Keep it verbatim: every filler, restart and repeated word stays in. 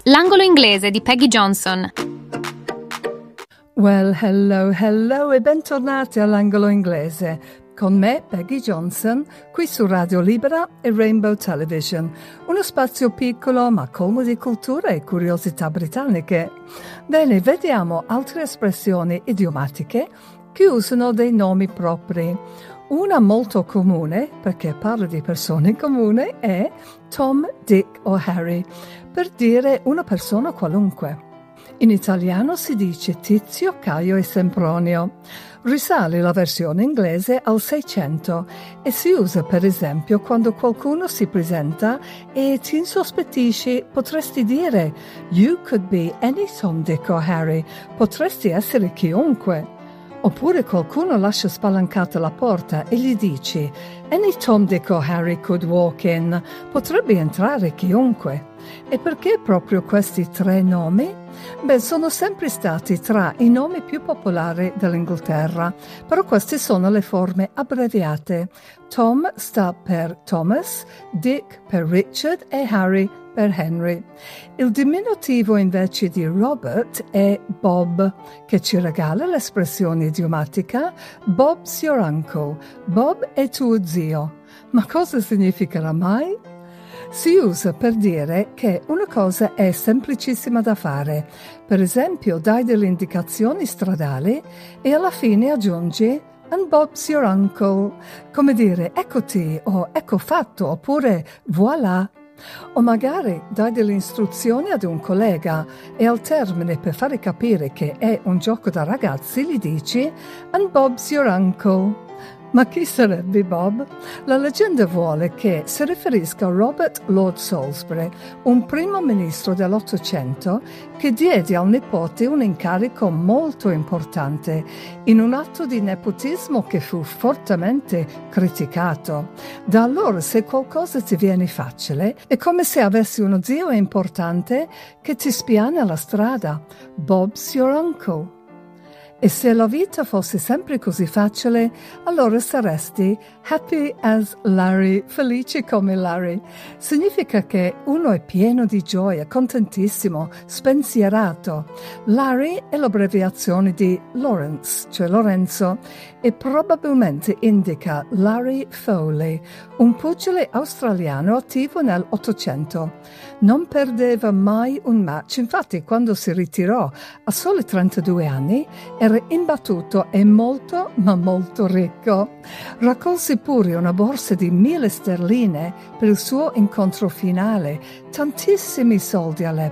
L'angolo inglese di Peggy Johnson. Well, hello, hello e bentornati all'angolo inglese. Con me, Peggy Johnson, qui su Radio Libera e Rainbow Television. Uno spazio piccolo ma colmo di cultura e curiosità britanniche. Bene, vediamo altre espressioni idiomatiche che usano dei nomi propri. Una molto comune, perché parla di persone comuni, è Tom, Dick o Harry, per dire una persona qualunque. In italiano si dice Tizio, Caio e Sempronio. Risale la versione inglese al Seicento e si usa per esempio quando qualcuno si presenta e ti insospettisci, potresti dire You could be any Tom, Dick or Harry, potresti essere chiunque. Oppure qualcuno lascia spalancata la porta e gli dici Any Tom, Dick or Harry could walk in, potrebbe entrare chiunque. E perché proprio questi tre nomi? Beh, sono sempre stati tra i nomi più popolari dell'Inghilterra, però queste sono le forme abbreviate. Tom sta per Thomas, Dick per Richard e Harry per Henry. Il diminutivo invece di Robert è Bob, che ci regala l'espressione idiomatica Bob's your uncle, Bob è tuo zio. Ma cosa significherà mai? Si usa per dire che una cosa è semplicissima da fare. Per esempio, dai delle indicazioni stradali e alla fine aggiungi And Bob's your uncle, come dire eccoti o ecco fatto oppure voilà. O magari dai delle istruzioni ad un collega e al termine per fare capire che è un gioco da ragazzi gli dici And Bob's your uncle. Ma chi sarebbe Bob? La leggenda vuole che si riferisca a Robert Lord Salisbury, un primo ministro dell'Ottocento che diede al nipote un incarico molto importante in un atto di nepotismo che fu fortemente criticato. Da allora, se qualcosa ti viene facile, è come se avessi uno zio importante che ti spia nella strada. Bob's your uncle. E se la vita fosse sempre così facile, allora saresti happy as Larry, felice come Larry. Significa che uno è pieno di gioia, contentissimo, spensierato. Larry è l'abbreviazione di Lawrence, cioè Lorenzo, e probabilmente indica Larry Foley, un pugile australiano attivo nell'Ottocento. Non perdeva mai un match, infatti quando si ritirò a soli trentadue anni era imbattuto e molto, ma molto ricco. Raccolse pure una borsa di mille sterline per il suo incontro finale, tantissimi soldi all'epoca.